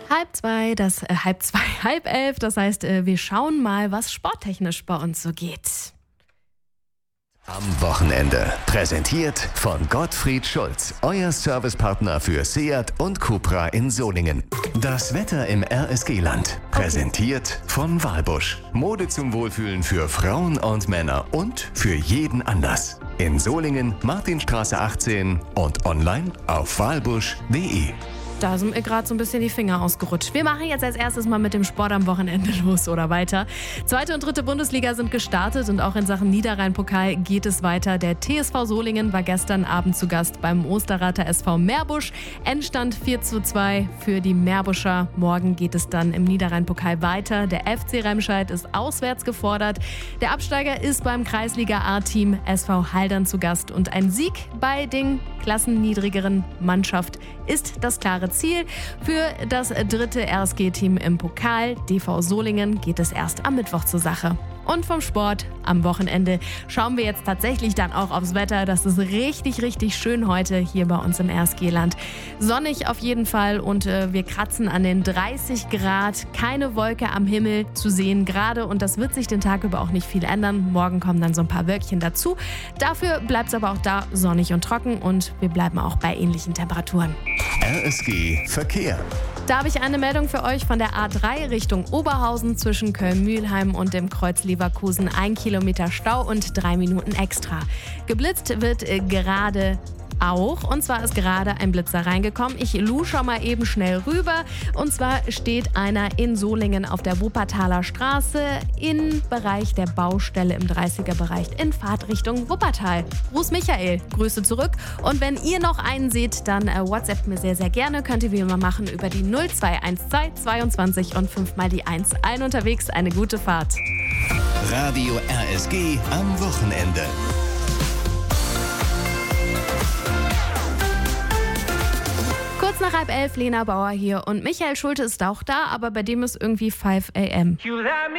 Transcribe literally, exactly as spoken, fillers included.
Halb zwei, das äh, halb zwei, halb elf. Das heißt, äh, wir schauen mal, was sporttechnisch bei uns so geht. Am Wochenende. Präsentiert von Gottfried Schulz, euer Servicepartner für Seat und Cupra in Solingen. Das Wetter im R S G-Land. Präsentiert von Walbusch. Mode zum Wohlfühlen für Frauen und Männer und für jeden Anlass. In Solingen, Martinstraße achtzehn und online auf walbusch punkt de. Da sind mir gerade so ein bisschen die Finger ausgerutscht. Wir machen jetzt als erstes mal mit dem Sport am Wochenende los oder weiter. Zweite und dritte Bundesliga sind gestartet und auch in Sachen Niederrhein-Pokal geht es weiter. Der T S V Solingen war gestern Abend zu Gast beim Osterrather S V Meerbusch. Endstand vier zu zwei für die Meerbuscher. Morgen geht es dann im Niederrhein-Pokal weiter. Der F C Remscheid ist auswärts gefordert. Der Absteiger ist beim Kreisliga-A-Team S V Haldern zu Gast. Und ein Sieg bei den klassenniedrigeren Mannschaft ist das klare Ziel. Für das dritte R S G-Team im Pokal, D V Solingen, geht es erst am Mittwoch zur Sache. Und vom Sport am Wochenende schauen wir jetzt tatsächlich dann auch aufs Wetter. Das ist richtig, richtig schön heute hier bei uns im R S G-Land. Sonnig auf jeden Fall und äh, wir kratzen an den dreißig Grad. Keine Wolke am Himmel zu sehen gerade und das wird sich den Tag über auch nicht viel ändern. Morgen kommen dann so ein paar Wölkchen dazu. Dafür bleibt es aber auch da sonnig und trocken und wir bleiben auch bei ähnlichen Temperaturen. R S G Verkehr. Da habe ich eine Meldung für euch von der A drei Richtung Oberhausen zwischen Köln-Mühlheim und dem Kreuz Leverkusen. Ein Kilometer Stau und drei Minuten extra. Geblitzt wird äh, gerade auch. Und zwar ist gerade ein Blitzer reingekommen. Ich lusche mal eben schnell rüber. Und zwar steht einer in Solingen auf der Wuppertaler Straße im Bereich der Baustelle im dreißiger-Bereich in Fahrtrichtung Wuppertal. Gruß Michael, Grüße zurück. Und wenn ihr noch einen seht, dann äh, WhatsAppt mir sehr, sehr gerne. Könnt ihr wie immer machen über die null zwei eins zwei zweiundzwanzig und fünf mal die eins. Allen unterwegs eine gute Fahrt. Radio R S G am Wochenende. Kurz nach halb elf, Lena Bauer hier und Michael Schulte ist auch da, aber bei dem ist irgendwie fünf a m